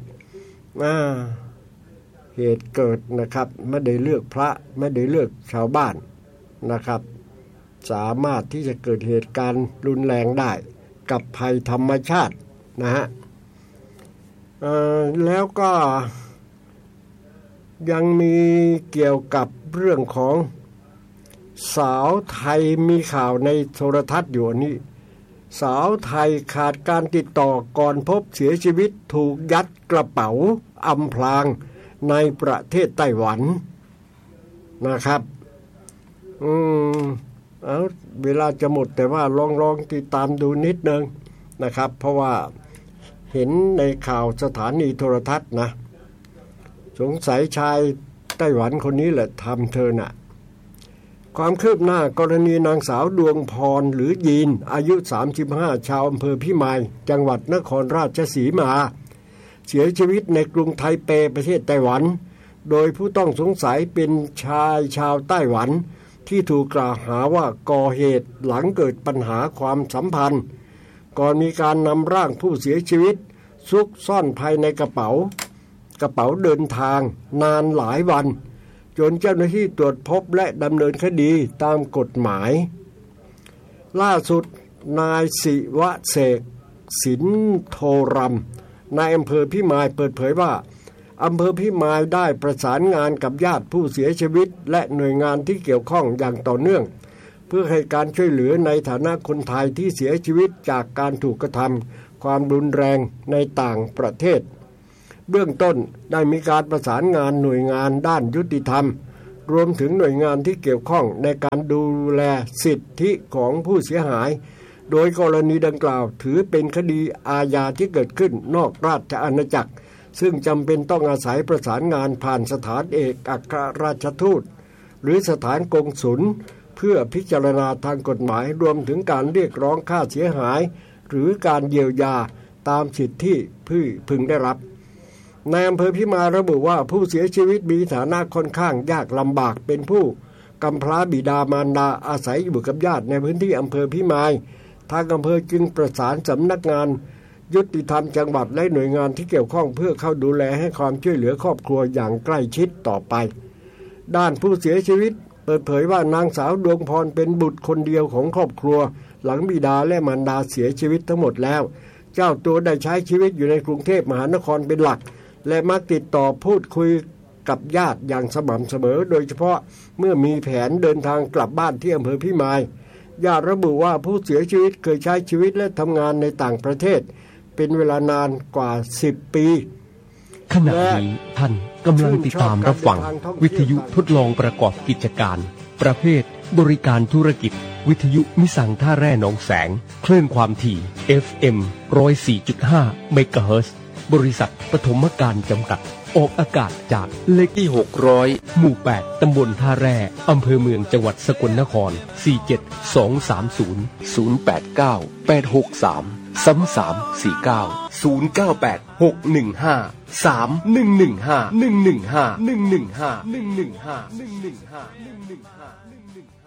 เหตุเกิดนะครับไม่ได้เลือกพระไม่ได้เลือกชาวบ้านนะครับสามารถที่จะเกิดเหตุการณ์รุนแรงได้กับภัยธรรมชาตินะฮะแล้วก็ยังมีเกี่ยวกับเรื่องของสาวไทยมีข่าวในโทรทัศน์อยู่นี้สาวไทยขาดการติดต่อก่อนพบเสียชีวิตถูกยัดกระเป๋าอำพรางในประเทศไต้หวันนะครับอืมเอาเวลาจะหมดแต่ว่าลองลองติดตามดูนิดนึงนะครับเพราะว่าเห็นในข่าวสถานีโทรทัศน์นะสงสัยชายไต้หวันคนนี้แหละทำเธอน่ะความคืบหน้ากรณีนางสาวดวงพรหรือยีนอายุสามสิบห้าชาวอำเภอพิมายจังหวัดนครราชสีมาเสียชีวิตในกรุงไทเปประเทศไต้หวันโดยผู้ต้องสงสัยเป็นชายชาวไต้หวันที่ถูกกล่าวหาว่าก่อเหตุหลังเกิดปัญหาความสัมพันธ์ก่อนมีการนำร่างผู้เสียชีวิตซุกซ่อนภายในกระเป๋ากระเป๋าเดินทางนานหลายวันจนเจ้าหน้าที่ตรวจพบและดำเนินคดีตามกฎหมายล่าสุดนายศิวะเสกสินโทรัมนายอำเภอพิมายเปิดเผยว่าอำเภอพิมายได้ประสานงานกับญาติผู้เสียชีวิตและหน่วยงานที่เกี่ยวข้องอย่างต่อเนื่องเพื่อให้การช่วยเหลือในฐานะคนไทยที่เสียชีวิตจากการถูกกระทำความรุนแรงในต่างประเทศเบื้องต้นได้มีการประสานงานหน่วยงานด้านยุติธรรมรวมถึงหน่วยงานที่เกี่ยวข้องในการดูแลสิทธิของผู้เสียหายโดยกรณีดังกล่าวถือเป็นคดีอาญาที่เกิดขึ้นนอกราชอาณาจักรซึ่งจำเป็นต้องอาศัยประสานงานผ่านสถานเอกอัครราชทูตหรือสถานกงสุลเพื่อพิจารณาทางกฎหมายรวมถึงการเรียกร้องค่าเสียหายหรือการเยียวยาตามสิทธิที่พึงได้รับนายอำเภอพิมายระบุว่าผู้เสียชีวิตมีฐานะค่อนข้างยากลำบากเป็นผู้กำพร้าบิดามารดาอาศัยอยู่กับญาติในพื้นที่อำเภอพิมายทางอำเภอจึงประสานสำนักงานยุติธรรมจังหวัดและหน่วยงานที่เกี่ยวข้องเพื่อเข้าดูแลให้ความช่วยเหลือครอบครัวอย่างใกล้ชิดต่อไปด้านผู้เสียชีวิตเปิดเผยว่านางสาวดวงพรเป็นบุตรคนเดียวของครอบครัวหลังบิดาและมารดาเสียชีวิตทั้งหมดแล้วเจ้าตัวได้ใช้ชีวิตอยู่ในกรุงเทพมหานครเป็นหลักและมักติดต่อพูดคุยกับญาติอย่างสม่ำเสมอโดยเฉพาะเมื่อมีแผนเดินทางกลับบ้านที่อำเภอพิมายญาติระบุว่าผู้เสียชีวิตเคยใช้ชีวิตและทำงานในต่างประเทศเป็นเวลานานกว่าสิบปีขณะนี้ท่านกำลังติดตามรับฟังวิทยุทดลองประกอบกิจการประเภทบริการธุรกิจวิทยุมิสังท่าแร่หนองแสงคลื่นความถี่ เอฟ เอ็ม หนึ่งศูนย์สี่จุดห้า เมกะเฮิรตซ์บริษัทปฐมการจำกัดออกอากาศจากเลขที่หกร้อยหมู่แปดตำบลท่าแร่อำเภอเมืองจังหวัดสกลนครสี่เจ็ดสองสามศูนย์ ศูนย์แปดเก้า แปดหกสาม สามสามสี่เก้า ศูนย์เก้าแปด หกหนึ่งห้า สามหนึ่งหนึ่งห้า หนึ่งหนึ่งห้า หนึ่งหนึ่งห้า หนึ่งหนึ่งห้า หนึ่งหนึ่งห้า หนึ่งหนึ่งห้า